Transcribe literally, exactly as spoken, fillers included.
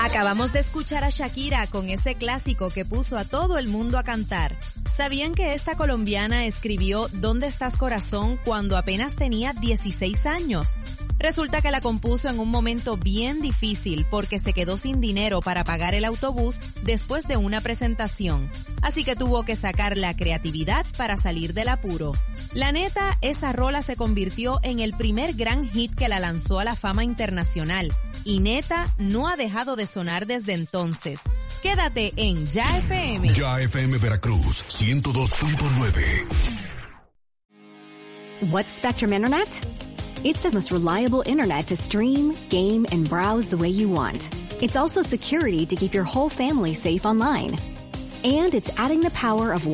Acabamos de escuchar a Shakira con ese clásico que puso a todo el mundo a cantar. ¿Sabían que esta colombiana escribió ¿Dónde estás, corazón? Cuando apenas tenía dieciséis años? Resulta que la compuso en un momento bien difícil porque se quedó sin dinero para pagar el autobús después de una presentación. Así que tuvo que sacar la creatividad para salir del apuro. La neta, esa rola se convirtió en el primer gran hit que la lanzó a la fama internacional. Y neta, no ha dejado de sonar desde entonces. Quédate en Ya F M. Ya F M Veracruz, ciento dos punto nueve. What's Spectrum Internet? It's the most reliable internet to stream, game, and browse the way you want. It's also security to keep your whole family safe online. And it's adding the power of